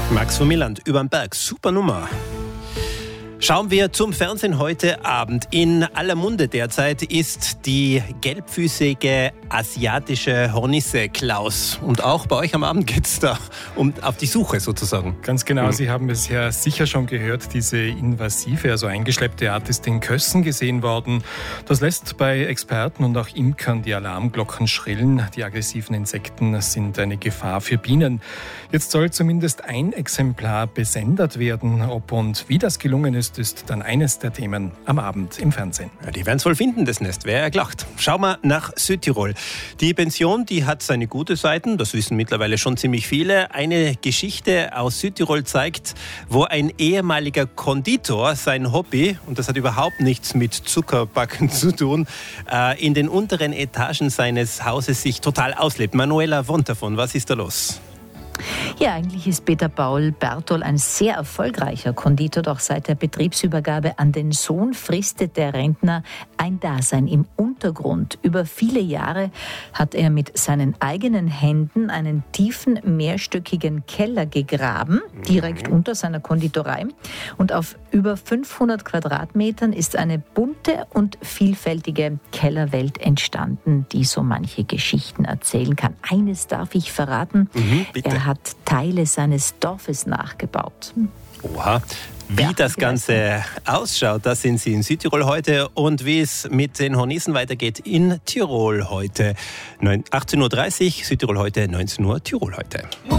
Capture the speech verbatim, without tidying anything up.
Max von Milland überm Berg, super Nummer. Schauen wir zum Fernsehen heute Abend. In aller Munde derzeit ist die gelbfüßige asiatische Hornisse, Klaus. Und auch bei euch am Abend geht es da um, auf die Suche sozusagen. Ganz genau, mhm. Sie haben es ja sicher schon gehört, diese invasive, also eingeschleppte Art ist in Kössen gesehen worden. Das lässt bei Experten und auch Imkern die Alarmglocken schrillen. Die aggressiven Insekten sind eine Gefahr für Bienen. Jetzt soll zumindest ein Exemplar besendet werden. Ob und wie das gelungen ist, ist dann eines der Themen am Abend im Fernsehen. Ja, die werden es wohl finden, das Nest, wer ja gelacht. Schauen wir nach Südtirol. Die Pension, die hat seine gute Seiten, das wissen mittlerweile schon ziemlich viele. Eine Geschichte aus Südtirol zeigt, wo ein ehemaliger Konditor sein Hobby, und das hat überhaupt nichts mit Zuckerbacken zu tun, in den unteren Etagen seines Hauses sich total auslebt. Manuela Wontafon, was ist da los? Ja, eigentlich ist Peter Paul Bertol ein sehr erfolgreicher Konditor, doch seit der Betriebsübergabe an den Sohn fristet der Rentner ein Dasein im Untergrund. Über viele Jahre hat er mit seinen eigenen Händen einen tiefen, mehrstöckigen Keller gegraben, direkt unter seiner Konditorei. Und auf über fünfhundert Quadratmetern ist eine bunte und vielfältige Kellerwelt entstanden, die so manche Geschichten erzählen kann. Eines darf ich verraten, mhm, bitte. Er hat Teile seines Dorfes nachgebaut. Oha. Wie ja, das Ganze ausschaut, das sind Sie in Südtirol heute, und wie es mit den Hornissen weitergeht in Tirol heute. achtzehn Uhr dreißig, Südtirol heute, neunzehn Uhr Tirol heute.